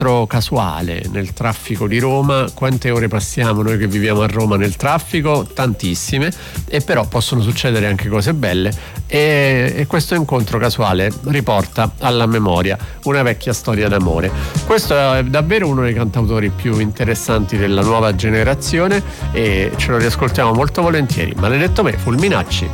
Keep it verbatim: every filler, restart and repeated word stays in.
casuale nel traffico di Roma. Quante ore passiamo noi che viviamo a Roma nel traffico? Tantissime, e però possono succedere anche cose belle, e, e questo incontro casuale riporta alla memoria una vecchia storia d'amore. Questo è davvero uno dei cantautori più interessanti della nuova generazione e ce lo riascoltiamo molto volentieri. Maledetto me, Fulminacci.